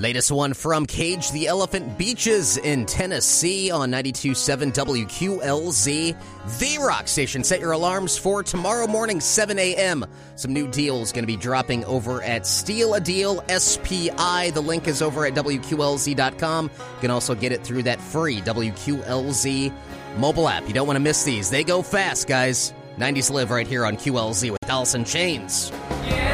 Latest one from Cage the Elephant Beaches in Tennessee on 92.7 WQLZ, the rock station. Set your alarms for tomorrow morning, 7 a.m. Some new deals going to be dropping over at Steal a Deal, SPI. The link is over at WQLZ.com. You can also get it through that free WQLZ mobile app. You don't want to miss these. They go fast, guys. 90s Live right here on QLZ with Alice in Chains. Yeah.